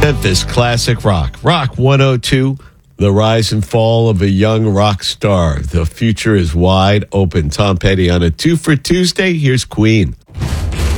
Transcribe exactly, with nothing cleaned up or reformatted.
Memphis Classic Rock. Rock one oh two, the rise and fall of a young rock star. The future is wide open. Tom Petty on a two for Tuesday. Here's Queen.